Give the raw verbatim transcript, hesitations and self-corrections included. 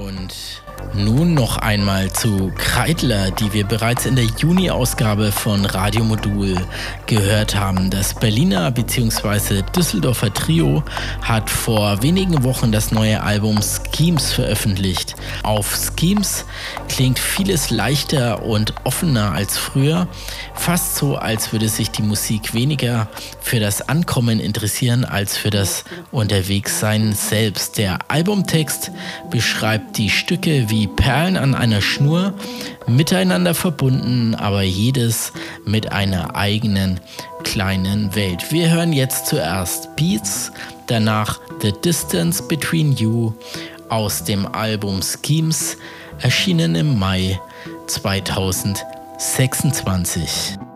Und nun noch einmal zu Kreidler, die wir bereits in der Juni-Ausgabe von Radio Modul gehört haben. Das Berliner bzw. Düsseldorfer Trio hat vor wenigen Wochen das neue Album Schemes veröffentlicht. Auf Schemes klingt vieles leichter und offener als früher. Fast so, als würde sich die Musik weniger für das Ankommen interessieren als für das Unterwegssein selbst. Der Albumtext beschreibt die Stücke wie Perlen an einer Schnur, miteinander verbunden, aber jedes mit einer eigenen kleinen Welt. Wir hören jetzt zuerst Beats, danach The Distance Between You aus dem Album Schemes, erschienen im Mai zweitausendsechsundzwanzig.